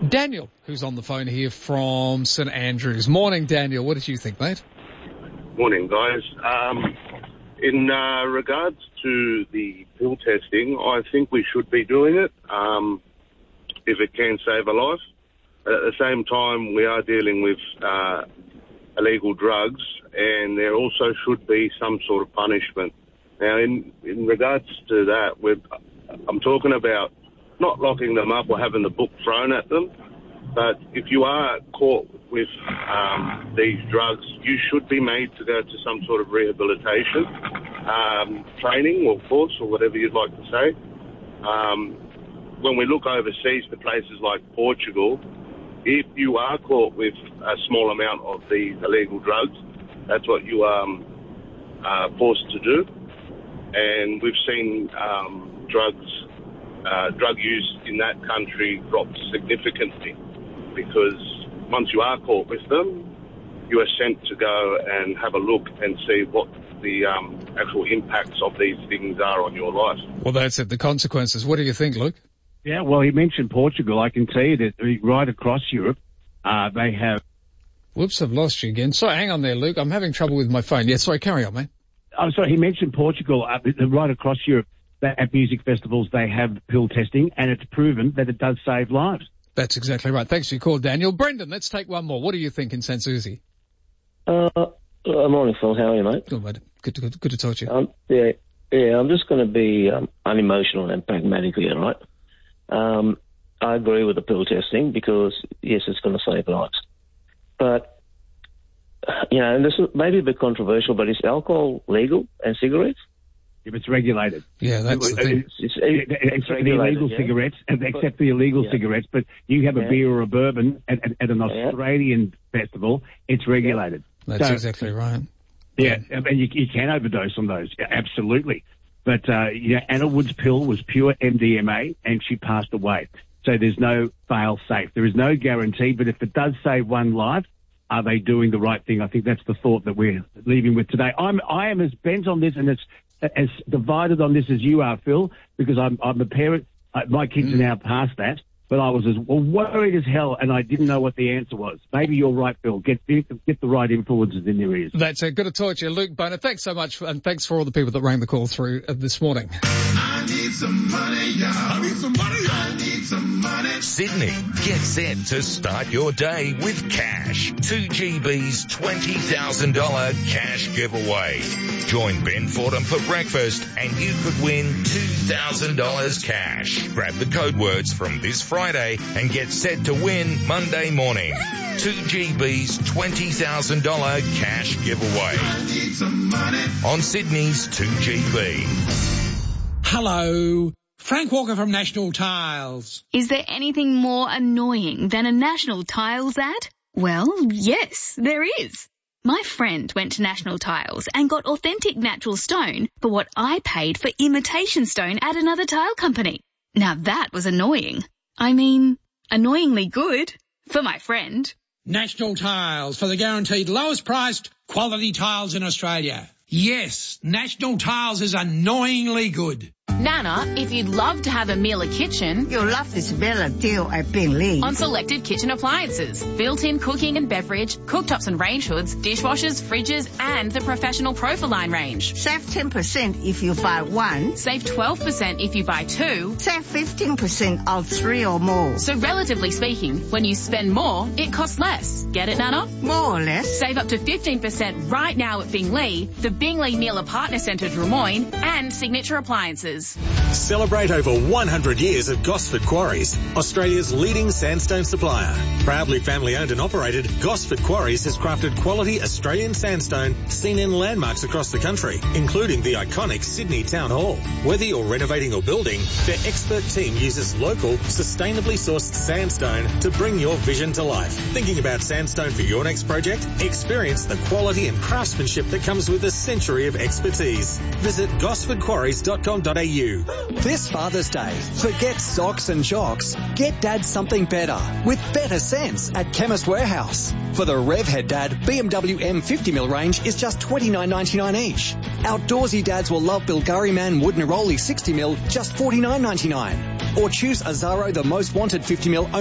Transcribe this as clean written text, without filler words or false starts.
Daniel, who's on the phone here from St Andrews. Morning, Daniel. What did you think, mate? Morning, guys. In regards to the pill testing, I think we should be doing it if it can save a life. But at the same time, we are dealing with illegal drugs, and there also should be some sort of punishment. Now, in regards to that, I'm talking about not locking them up or having the book thrown at them, but if you are caught with these drugs, you should be made to go to some sort of rehabilitation training or course or whatever you'd like to say. When we look overseas to places like Portugal, if you are caught with a small amount of these illegal drugs, that's what you are forced to do. And we've seen drug use in that country drop significantly, because once you are caught with them, you are sent to go and have a look and see what the actual impacts of these things are on your life. Well, that's it, the consequences. What do you think, Luke? Yeah, well, he mentioned Portugal. I can tell you that right across Europe, they have... Whoops, I've lost you again. Sorry, hang on there, Luke. I'm having trouble with my phone. Yeah, sorry, carry on, mate. I'm sorry, he mentioned Portugal. Right across Europe, at music festivals, they have pill testing, and it's proven that it does save lives. That's exactly right. Thanks for your call, Daniel. Brendan, let's take one more. What do you think in St Susie? Morning, Phil. How are you, mate? Good, mate. Good to talk to you. Yeah, I'm just going to be unemotional and pragmatic here, right? I agree with the pill testing because, yes, it's going to save lives. But, and this may be a bit controversial, but is alcohol legal and cigarettes? If it's regulated. Yeah, that's the thing. Except for the illegal cigarettes, except for the illegal cigarettes, but you have a beer or a bourbon at an Australian festival, it's regulated. That's exactly right. Yeah, and you can overdose on those, absolutely. But, Anna Wood's pill was pure MDMA, and she passed away. So there's no fail-safe. There is no guarantee, but if it does save one life, are they doing the right thing? I think that's the thought that we're leaving with today. I am as bent on this and as divided on this as you are, Phil, because I'm a parent. My kids are now past that, but I was as worried as hell, and I didn't know what the answer was. Maybe you're right, Phil. Get the right influences in their ears. That's it. Good to talk to you, Luke Boner. Thanks so much, and thanks for all the people that rang the call through this morning. I need some money, y'all. I need some money, y'all. I need some money. Sydney, get set to start your day with cash. 2GB's $20,000 cash giveaway. Join Ben Fordham for breakfast and you could win $2,000 cash. Grab the code words from this Friday and get set to win Monday morning. 2GB's $20,000 cash giveaway. I need some money. On Sydney's 2GB. Hello. Frank Walker from National Tiles. Is there anything more annoying than a National Tiles ad? Well, yes, there is. My friend went to National Tiles and got authentic natural stone for what I paid for imitation stone at another tile company. Now that was annoying. I mean, annoyingly good for my friend. National Tiles, for the guaranteed lowest priced quality tiles in Australia. Yes, National Tiles is annoyingly good. Nana, if you'd love to have a Miele kitchen, you'll love this better deal at Bingley. On selected kitchen appliances, built-in cooking and beverage, cooktops and range hoods, dishwashers, fridges, and the professional Profiline range. Save 10% if you buy one. Save 12% if you buy two. Save 15% of three or more. So relatively speaking, when you spend more, it costs less. Get it, Nana? More or less. Save up to 15% right now at Bingley, the Bingley Miele Partner Centre Drummoyne, and Signature Appliances. Celebrate over 100 years of Gosford Quarries, Australia's leading sandstone supplier. Proudly family owned and operated, Gosford Quarries has crafted quality Australian sandstone seen in landmarks across the country, including the iconic Sydney Town Hall. Whether you're renovating or building, their expert team uses local, sustainably sourced sandstone to bring your vision to life. Thinking about sandstone for your next project? Experience the quality and craftsmanship that comes with a century of expertise. Visit gosfordquarries.com.au. This Father's Day, forget socks and jocks. Get Dad something better with better sense at Chemist Warehouse. For the Revhead Dad BMW M50mm range is just $29.99 each. Outdoorsy dads will love Bilgari Man Wood Neroli 60mm, just $49.99. Or choose Azaro the most wanted 50mm